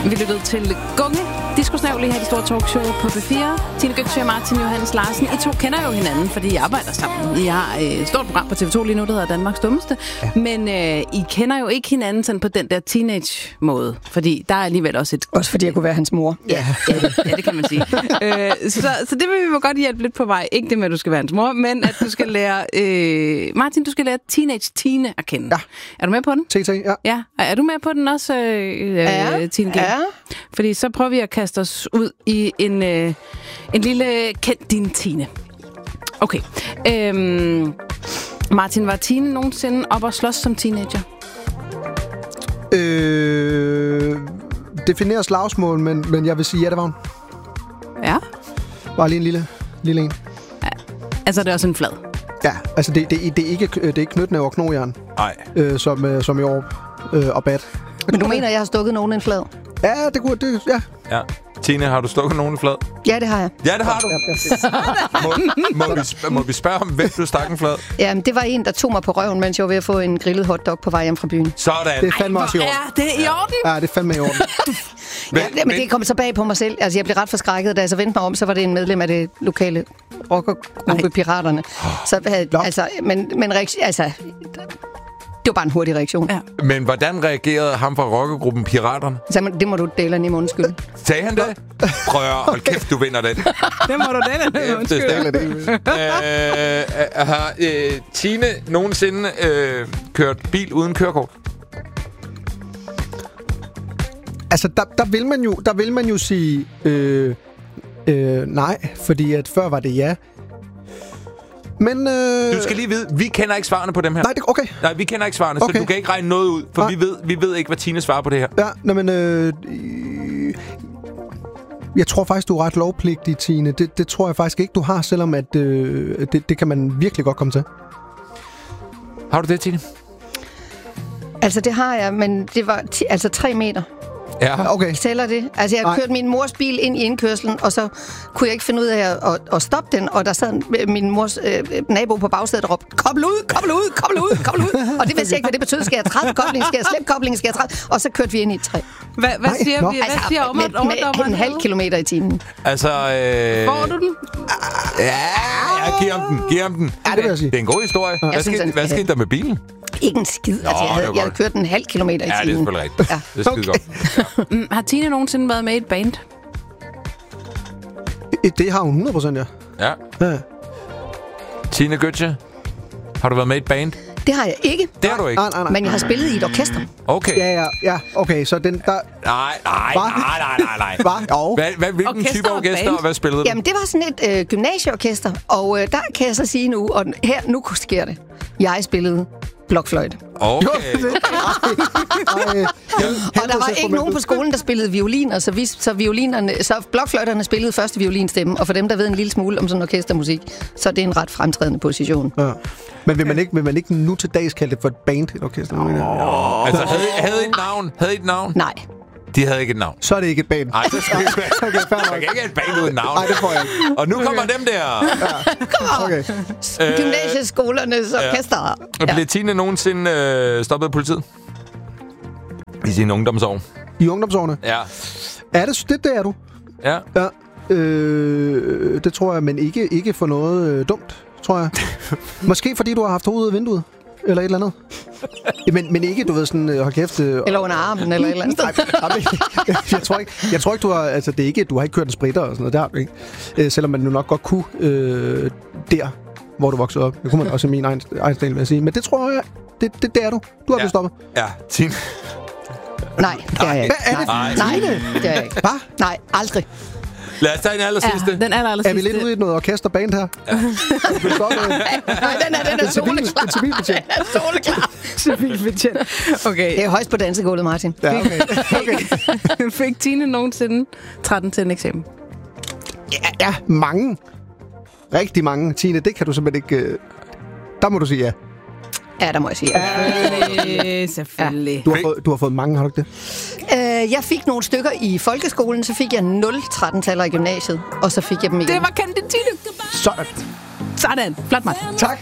Vi lyttede til Gunge, Disco-snæv lige her i de store talkshow på B4. Tine Götzsche og Martin Johannes Larsen. I to kender jo hinanden, fordi I arbejder sammen. I har et stort program på TV2 lige nu, der hedder Danmarks Dummeste. Ja. Men I kender jo ikke hinanden sådan på den der teenage-måde, fordi der er alligevel også et... Også fordi jeg kunne være hans mor. Ja, det kan man sige. Så det vil vi godt hjælpe lidt på vej. Ikke det med, at du skal være hans mor, men at du skal lære... Martin, du skal lære Teenage Tine at kende. Ja. Er du med på den? TT, ja. Ja. Er du med på den også, Tine G? Ja. Fordi så prøver vi at kaste os ud i en lille kend din Tine. Okay. Martin, var Tine nogensinde op og slås som teenager? Definerer slagsmål, men jeg vil sige, ja, det var hun. Ja. Bare lige en lille en. Ja. Altså, det er også en flad. Ja, altså det er ikke knytnæve og knogjern. Nej. Som i år og bat. Men du mener, jeg har stukket nogen en flad? Ja, det ja. Ja. Tine, har du stukket nogen flad? Ja, det har jeg. Ja, det har du. Må vi spørge om, hvem du stak en flad? Jamen, det var en, der tog mig på røven, mens jeg var ved at få en grillet hotdog på vej hjem fra byen. Sådan. Det er fandme også i orden. Er det i orden? Ja, det er fandme i orden. Men det kom så bag på mig selv. Altså, jeg blev ret forskrækket, da jeg så vendte mig om, så var det en medlem af det lokale rockergruppe Piraterne. Så altså, det var bare en hurtig reaktion. Ja. Men hvordan reagerede ham fra rockergruppen Piraterne? Så det må du dele en i undskyld. Sagde han det? Prøv at hold kæft, du vinder den. Det må du dele. Undskyld. Har Tine nogensinde kørt bil uden kørekort? Altså, der vil man jo sige nej, fordi at før var det ja. Men du skal lige vide, vi kender ikke svarene på dem her. Nej, okay. Nej, vi kender ikke svarene, okay. Så du kan ikke regne noget ud, for vi ved ikke, hvad Tine svarer på det her. Ja, men jeg tror faktisk, du er ret lovpligtig, Tine. Det tror jeg faktisk ikke, du har, selvom at det kan man virkelig godt komme til. Har du det, Tine? Altså, det har jeg, men det var 3 meter. Ja. Okay. Tæller det? Altså, jeg kørte min mors bil ind i indkørslen, og så kunne jeg ikke finde ud af at stoppe den, og der sad min mors nabo på bagsædet og råbte, kobl ud! Og det vidste jeg ikke, hvad det betød. Skal jeg træde kobling? Skal jeg slippe kobling? Skal jeg træde? Og så kørte vi ind i et træ. Hvad siger med en halv kilometer i timen. Altså, får du den? Ja, jeg giver ham den. Ja, det vil jeg sige. Det er en god historie. Hvad skete der med bilen? Ikke en skid. Altså, jeg havde kørt en halv kilometer i timen. Ja, det er selvfølgelig rigtigt. Ja. Det er skide godt. Ja. Har Tine nogensinde været med i et band? Det har hun 100%, ja. Ja. Tine Götzsche, har du været med i et band? Det har jeg ikke. Det har du ikke? Nej. Men jeg har spillet i et orkester. Okay. Ja. Okay, så den der... Nej. Hvilken type orkester, og hvad spillede du? Jamen, det var sådan et gymnasieorkester, og der kan jeg så sige nu, og nu sker det. Jeg spillede blokfløjte. Okay. Og der var ikke nogen på skolen, der spillede violiner, så blokfløjterne spillede første violinstemme, og for dem, der ved en lille smule om sådan orkestermusik, så er det en ret fremtrædende position. Ja. Men vil man ikke nu til dags kalde det for et band, et orkester? Altså, havde I et navn? Nej. De havde ikke et navn. Så er det ikke et band. Nej, det skal ikke være. Okay, fair nok. Man kan ikke have et band uden navn. Nej, det får jeg ikke. Og nu kommer dem der. Okay. Gymnasieskolernes orkester. Ja. Blev Tine nogensinde stoppet af politiet? I sine ungdomsår? I ungdomsårene? Ja. Er det er du? Ja. Ja. Det tror jeg, men ikke for noget dumt, tror jeg. Måske fordi du har haft hovedet ud af vinduet. Eller et eller andet. Men ikke, du ved, sådan, hold kæft... Eller under armen, eller et eller andet sted. Jeg tror ikke, du har... Altså, det er ikke, du har ikke kørt en spritter og sådan noget der, ikke? Selvom man jo nok godt kunne der, hvor du voksede op. Det kunne man også i min egen stil, vil jeg sige. Men det tror jeg, det er du. Du har blevet stoppet. Ja, Tine. Nej, det er jeg ikke. Nej, det er jeg ikke. Hvad? Nej, aldrig. Lad os tage den allersidste. Ja, den allersidste. Er vi lidt ude i noget orkesterband her? Ja. Nej, den er soleklar. En civilbetjent. Den er soleklar. Civilbetjent. Okay. Det er højst på dansegulvet, Martin. Ja, okay. Fik Tine nogensinde 13 til en eksamen? Ja, mange. Rigtig mange. Tine, det kan du simpelthen ikke... Der må du sige ja. Ja, der må jeg sige ja. Selvfølgelig. Du har fået mange, har du ikke det? Jeg fik nogle stykker i folkeskolen, så fik jeg 0 13-taller i gymnasiet, og så fik jeg dem igen. Det var kendt Tine. Sådan. Sådan. Flot, Martin. Tak.